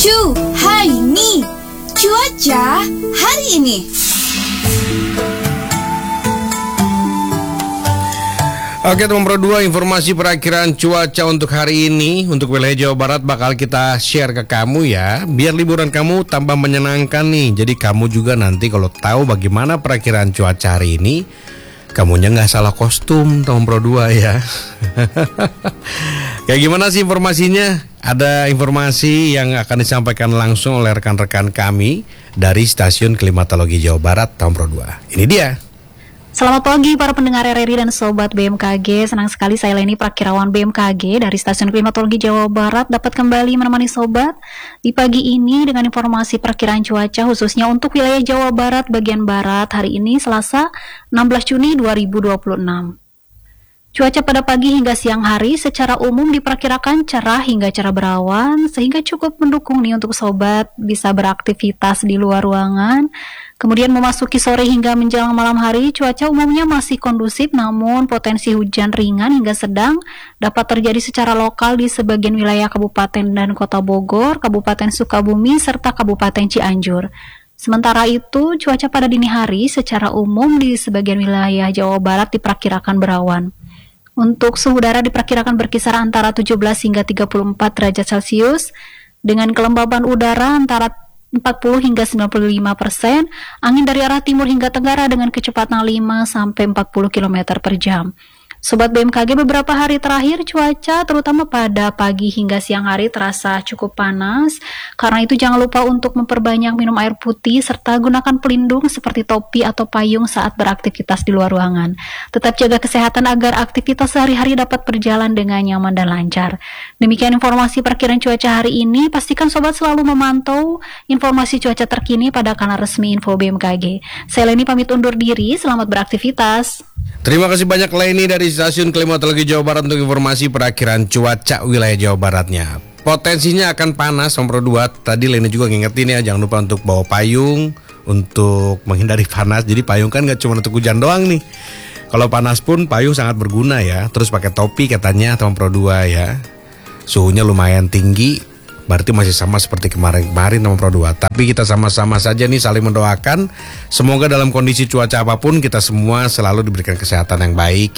Hai ni, cuaca hari ini. Oke teman Pro 2, informasi perakiraan cuaca untuk hari ini untuk wilayah Jawa Barat bakal kita share ke kamu ya, biar liburan kamu tambah menyenangkan nih. Jadi kamu juga nanti kalau tahu bagaimana perakiraan cuaca hari ini, kamunya nggak salah kostum teman Pro 2 ya. Kayak gimana sih informasinya? Ada informasi yang akan disampaikan langsung oleh rekan-rekan kami dari Stasiun Klimatologi Jawa Barat teman Pro 2. Ini dia. Selamat pagi para pendengar RRI dan Sobat BMKG. Senang sekali saya Leni Prakirawan BMKG dari Stasiun Klimatologi Jawa Barat dapat kembali menemani Sobat di pagi ini dengan informasi perkiraan cuaca khususnya untuk wilayah Jawa Barat bagian Barat hari ini Selasa 16 Juni 2026. Cuaca pada pagi hingga siang hari secara umum diperkirakan cerah hingga cerah berawan sehingga cukup mendukung nih untuk Sobat bisa beraktivitas di luar ruangan. Kemudian memasuki sore hingga menjelang malam hari, cuaca umumnya masih kondusif namun potensi hujan ringan hingga sedang dapat terjadi secara lokal di sebagian wilayah Kabupaten dan Kota Bogor, Kabupaten Sukabumi, serta Kabupaten Cianjur. Sementara itu, cuaca pada dini hari secara umum di sebagian wilayah Jawa Barat diperkirakan berawan. Untuk suhu udara diperkirakan berkisar antara 17 hingga 34 derajat Celcius dengan kelembaban udara antara 40 hingga 95%, angin dari arah timur hingga tenggara dengan kecepatan 5 sampai 40 km per jam. Sobat BMKG, beberapa hari terakhir cuaca terutama pada pagi hingga siang hari terasa cukup panas. Karena itu jangan lupa untuk memperbanyak minum air putih serta gunakan pelindung seperti topi atau payung saat beraktivitas di luar ruangan. Tetap jaga kesehatan agar aktivitas sehari-hari dapat berjalan dengan nyaman dan lancar. Demikian informasi perkiraan cuaca hari ini. Pastikan Sobat selalu memantau informasi cuaca terkini pada kanal resmi Info BMKG. Saya Leni pamit undur diri, selamat beraktivitas. Terima kasih banyak Leni dari Stasiun Klimatologi Jawa Barat untuk informasi perakiraan cuaca wilayah Jawa Baratnya. Potensinya akan panas nomor 2. Tadi Leni juga ngingetin ya, jangan lupa untuk bawa payung untuk menghindari panas. Jadi payung kan gak cuma untuk hujan doang nih. Kalau panas pun payung sangat berguna ya. Terus pakai topi katanya nomor 2 ya. Suhunya lumayan tinggi. Berarti masih sama seperti kemarin nomor Pro 2. Tapi kita sama-sama saja nih saling mendoakan. Semoga dalam kondisi cuaca apapun kita semua selalu diberikan kesehatan yang baik